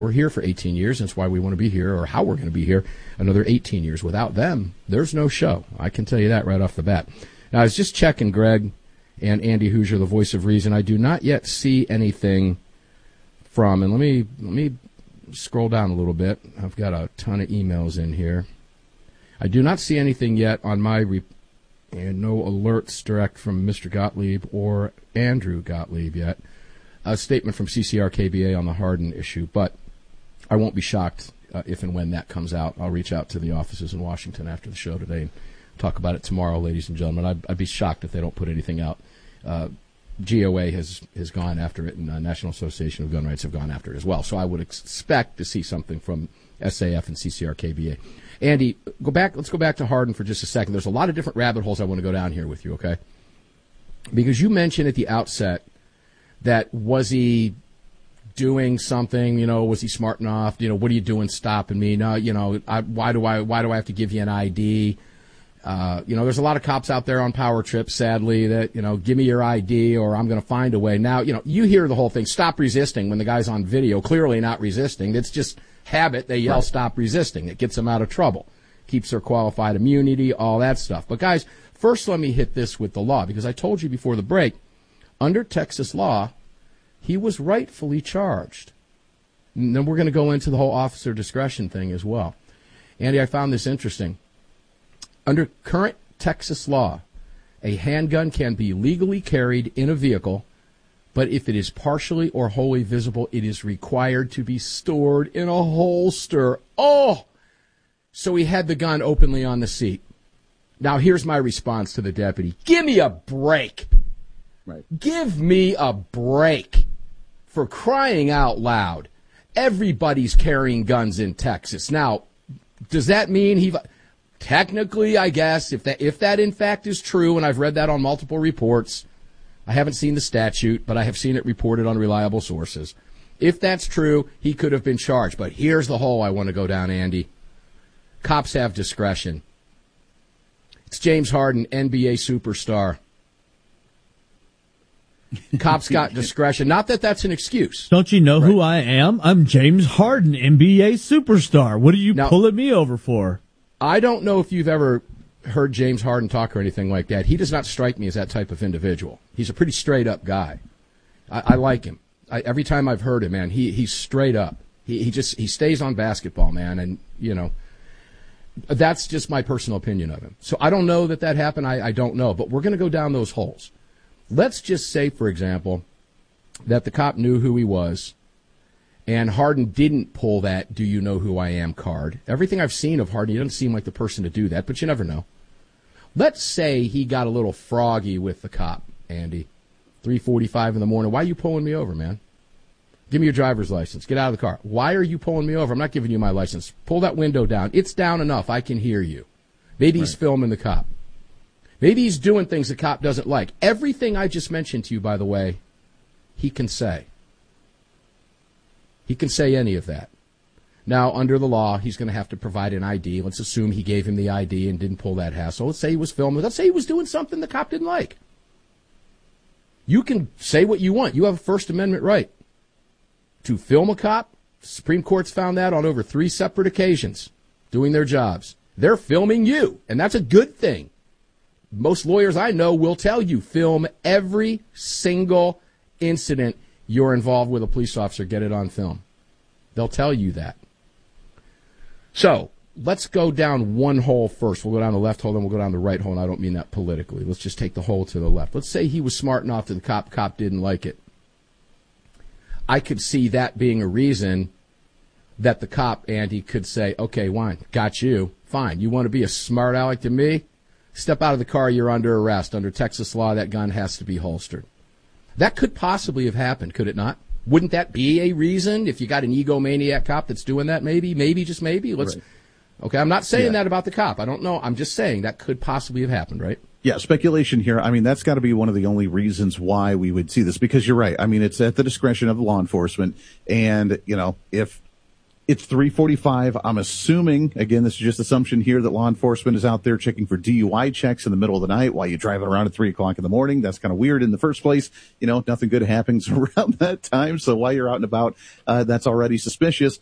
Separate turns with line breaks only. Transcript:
we're here for 18 years. That's why we want to be here, or how we're going to be here another 18 years. Without them, there's no show. I can tell you that right off the bat. Now, I was just checking Greg and Andy Hoosier, the voice of reason. I do not yet see anything from, and let me scroll down a little bit. I've got a ton of emails in here. I do not see anything yet on my and no alerts direct from Mr. Gottlieb or Andrew Gottlieb yet. A statement from CCR-KBA on the Hardin issue, but I won't be shocked if and when that comes out. I'll reach out to the offices in Washington after the show today and talk about it tomorrow, ladies and gentlemen. I'd be shocked if they don't put anything out. GOA has gone after it, and National Association of Gun Rights have gone after it as well. So I would expect to see something from SAF and CCR-KBA. Andy, let's go back to Hardin for just a second. There's a lot of different rabbit holes I want to go down here with you, okay? Because you mentioned at the outset that was he doing something, was he smart enough, what are you doing stopping me? No, why do I have to give you an ID? There's a lot of cops out there on power trips, sadly, that, give me your ID or I'm going to find a way. Now, you hear the whole thing, stop resisting when the guy's on video, clearly not resisting. It's just habit. They yell, right. Stop resisting. It gets them out of trouble, keeps their qualified immunity, all that stuff. But guys, first let me hit this with the law, because I told you before the break, under Texas law, he was rightfully charged. And then we're going to go into the whole officer discretion thing as well. Andy, I found this interesting. Under current Texas law, a handgun can be legally carried in a vehicle, but if it is partially or wholly visible, it is required to be stored in a holster. Oh! So he had the gun openly on the seat. Now, here's my response to the deputy. Give me a break. Right. Give me a break. For crying out loud. Everybody's carrying guns in Texas. Now, does that mean technically, I guess, if that in fact is true, and I've read that on multiple reports, I haven't seen the statute, but I have seen it reported on reliable sources. If that's true, he could have been charged. But here's the hole I want to go down, Andy. Cops have discretion. It's James Harden, NBA superstar. Cops got discretion. Not that that's an excuse.
Don't you know who I am? I'm James Harden, NBA superstar. What are you pulling me over for?
I don't know if you've ever heard James Harden talk or anything like that. He does not strike me as that type of individual. He's a pretty straight-up guy. I like him. Every time I've heard him, man, he's straight up. He stays on basketball, man, and, that's just my personal opinion of him. So I don't know that happened. I don't know, but we're going to go down those holes. Let's just say, for example, that the cop knew who he was, and Harden didn't pull that "do you know who I am" card. Everything I've seen of Harden, he doesn't seem like the person to do that, but you never know. Let's say he got a little froggy with the cop, Andy. 3:45 in the morning. Why are you pulling me over, man? Give me your driver's license. Get out of the car. Why are you pulling me over? I'm not giving you my license. Pull that window down. It's down enough. I can hear you. Maybe he's filming the cop. Maybe he's doing things the cop doesn't like. Everything I just mentioned to you, by the way, he can say. He can say any of that. Now, under the law, he's going to have to provide an ID. Let's assume he gave him the ID and didn't pull that hassle. Let's say he was filming. Let's say he was doing something the cop didn't like. You can say what you want. You have a First Amendment right to film a cop. The Supreme Court's found that on over 3 separate occasions doing their jobs. They're filming you, and that's a good thing. Most lawyers I know will tell you, film every single incident you're involved with a police officer, get it on film. They'll tell you that. So, let's go down one hole first. We'll go down the left hole, then we'll go down the right hole, and I don't mean that politically. Let's just take the hole to the left. Let's say he was smart enough that the cop didn't like it. I could see that being a reason that the cop, Andy, could say, okay, Wine, got you. Fine. You want to be a smart aleck to me? Step out of the car, you're under arrest. Under Texas law, that gun has to be holstered. That could possibly have happened, could it not? Wouldn't that be a reason if you got an egomaniac cop that's doing that? Maybe, just maybe. Right. Okay, I'm not saying that about the cop. I don't know. I'm just saying that could possibly have happened, right?
Yeah, speculation here. I mean, that's got to be one of the only reasons why we would see this, because you're right. I mean, it's at the discretion of law enforcement. And, if It's 3:45. I'm assuming, again, this is just assumption here, that law enforcement is out there checking for DUI checks in the middle of the night while you're driving around at 3 o'clock in the morning. That's kind of weird in the first place. Nothing good happens around that time. So while you're out and about, that's already suspicious.